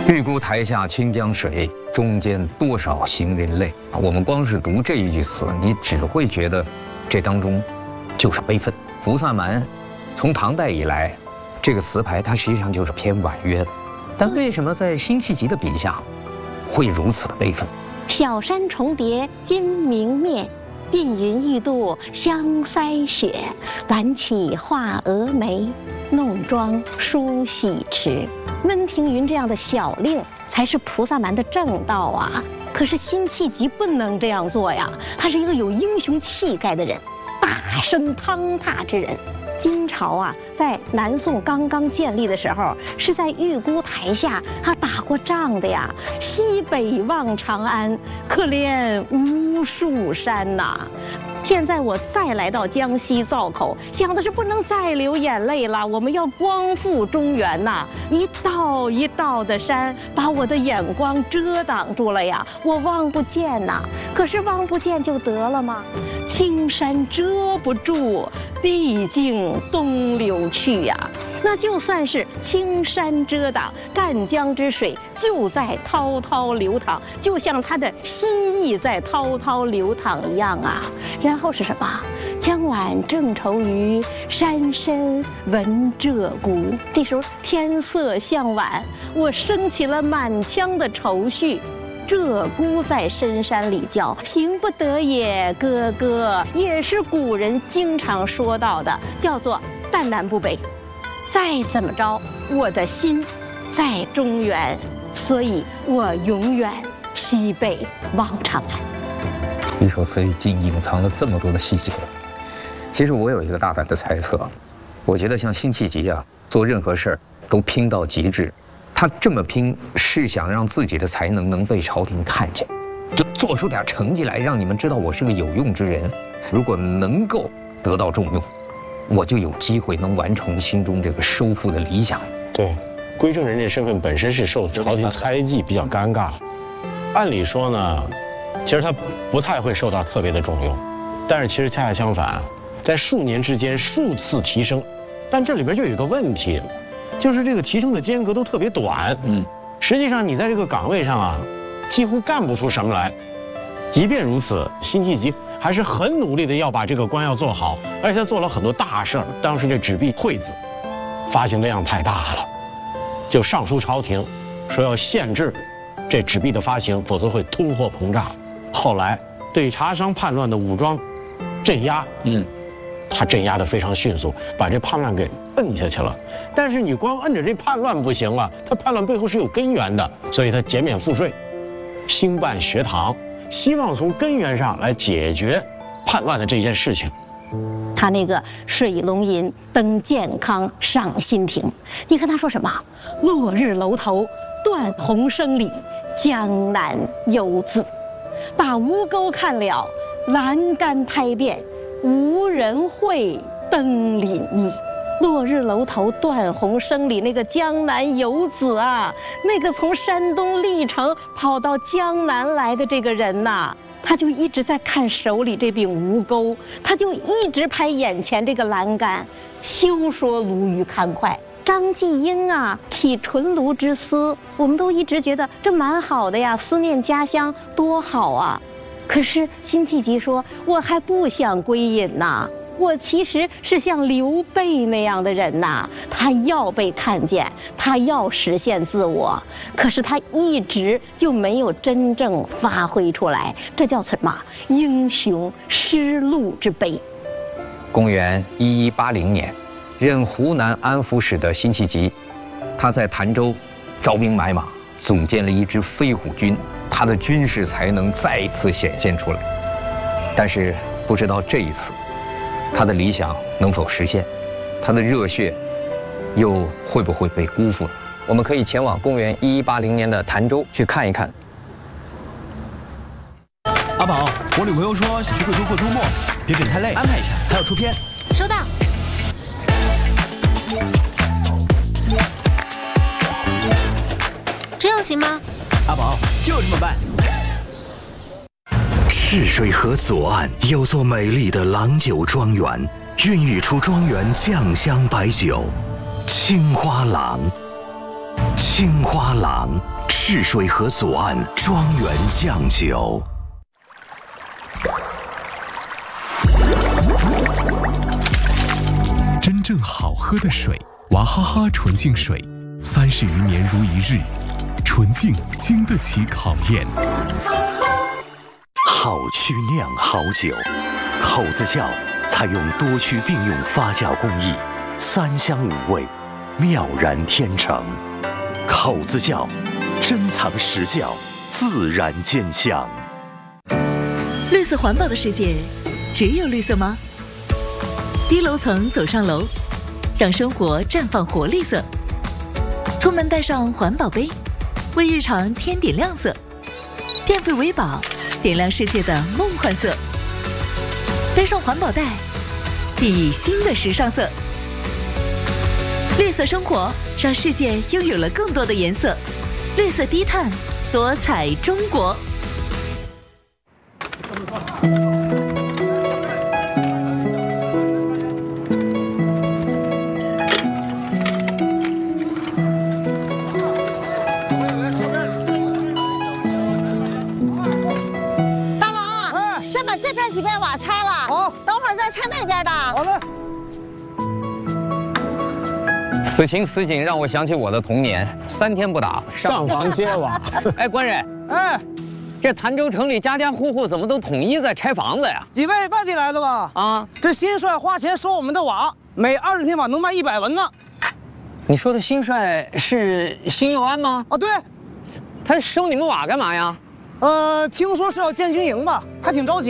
玉姑台下清江水，中间多少行人泪。我们光是读这一句词，你只会觉得这当中就是悲愤。菩萨蛮，从唐代以来，这个词牌它实际上就是偏婉约的，但为什么在辛弃疾的笔下会如此的悲愤？ 小山重叠今明灭，鬓云欲度香腮雪。挽起画蛾眉，弄妆梳洗迟。温庭筠这样的小令才是菩萨蛮的正道啊！可是辛弃疾不能这样做呀，他是一个有英雄气概的人，大声汤踏之人。金朝啊，在南宋刚刚建立的时候，是在玉姑台下打过仗的呀。西北望长安，可怜无数山呐。现在我再来到江西造口，想的是不能再流眼泪了，我们要光复中原呐！一道一道的山把我的眼光遮挡住了呀，我望不见呐。可是望不见就得了吗？青山遮不住，毕竟东流去呀。那就算是青山遮挡，赣江之水就在滔滔流淌，就像他的心意在滔滔流淌一样啊。然后是什么？江晚正愁余，山深闻鹧鸪。这时候天色向晚，我升起了满腔的愁绪。鹧鸪在深山里叫，行不得也，哥哥，也是古人经常说到的，叫做淡南不北。再怎么着，我的心在中原，所以我永远西北望长安。 一首词里竟隐藏了这么多的细节。其实我有一个大胆的猜测，我觉得像辛弃疾啊，做任何事儿都拼到极致。他这么拼，是想让自己的才能能被朝廷看见，就做出点成绩来，让你们知道我是个有用之人。如果能够得到重用，我就有机会能完成心中这个收复的理想。 对，归正人这身份本身是受朝廷猜忌，比较尴尬。按理说呢，其实他不太会受到特别的重用，但是其实恰恰相反，在数年之间数次提升，但这里边就有一个问题，就是这个提升的间隔都特别短。实际上你在这个岗位上啊，几乎干不出什么来。即便如此，辛弃疾还是很努力的要把这个官要做好，而且他做了很多大事儿。当时这纸币会字发行量太大了，就上书朝廷说要限制这纸币的发行，否则会通货膨胀。后来对茶商叛乱的武装镇压，他镇压得非常迅速，把这叛乱给摁下去了。但是你光摁着这叛乱不行了，他叛乱背后是有根源的，所以他减免赋税，兴办学堂，希望从根源上来解决叛乱的这件事情。 他那个水龙吟登健康上新亭，你看他说什么？落日楼头断鸿声里，江南游子。把吴钩看了，栏杆拍遍，无人会登临意。落日楼头断鸿声里，那个江南游子啊，那个从山东历城跑到江南来的这个人呐，他就一直在看手里这柄吴钩，他就一直拍眼前这个栏杆，休说鲈鱼堪脍。张继英啊，起纯卢之思，我们都一直觉得这蛮好的呀，思念家乡多好啊。可是辛弃疾说，我还不想归隐呐，我其实是像刘备那样的人呐，他要被看见，他要实现自我，可是他一直就没有真正发挥出来，这叫什么？英雄失路之悲。 公元1180年，任湖南安抚使的辛弃疾，他在潭州招兵买马，组建了一支飞虎军，他的军事才能再一次显现出来。但是不知道这一次他的理想能否实现，他的热血又会不会被辜负呢？我们可以前往公元1180年的潭州去看一看。 阿宝，我女朋友说想去贵州过周末，别整太累，安排一下，还要出片。 收到。这样行吗？ 阿宝，就这么办。 泗水河左岸有座美丽的郎酒庄园，孕育出庄园酱香白酒——青花郎。青花郎赤水河左岸庄园酱酒。 真正好喝的水，娃哈哈纯净水，30余年如一日，纯净经得起考验。 好曲酿好酒，口子窖采用多区并用发酵工艺，3香5味，妙然天成。口子窖珍藏实窖，自然见香。 绿色环保的世界，只有绿色吗？低楼层走上楼，让生活绽放活力色。出门带上环保杯，为日常添点亮色。变废为宝，点亮世界的梦幻色。背上环保袋，熠熠新的时尚色。绿色生活，让世界拥有了更多的颜色。绿色低碳，多彩中国。 这边几片瓦拆了，好，等会儿再拆那边的。好嘞。 此情此景让我想起我的童年，3天不打上房揭瓦。 哎，官人，哎，这潭州城里家家户户怎么都统一在拆房子呀？ 几位外地来的吧？啊，这新帅花钱收我们的瓦，每20平瓦能卖100文呢。 你说的新帅是辛佑安吗？ 啊，对。 他收你们瓦干嘛呀？ 听说是要建军营吧，还挺着急。